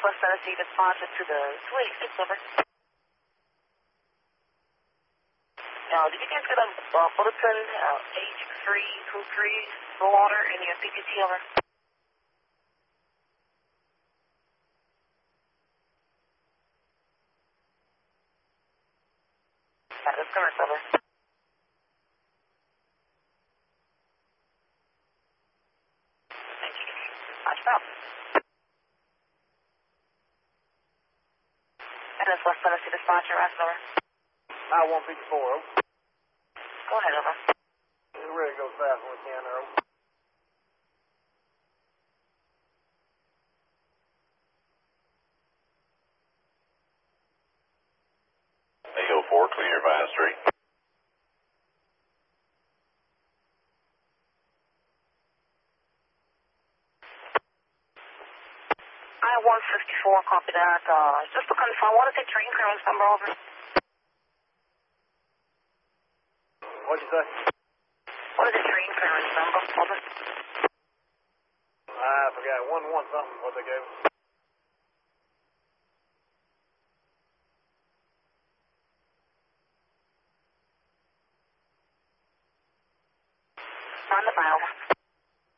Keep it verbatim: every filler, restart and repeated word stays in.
Northwest Tennessee dispatcher to the two eighty-six, over. Now, did you guys get a uh, bulletin, uh, H three two three, low water in your P P T, over? That is correct, over. Thank you. Watch out. And that's West Tennessee dispatcher, rest, over. I one fifty-four, over. Go ahead, over. We're ready to go fast when we can, there, over. eight oh four, clear Vine Street. I one fifty-four, copy that. Uh, just to confirm, what is the train clearance number, over? What'd you say? What is the train clearance number, over? I forgot. One one something what they gave us. On the file.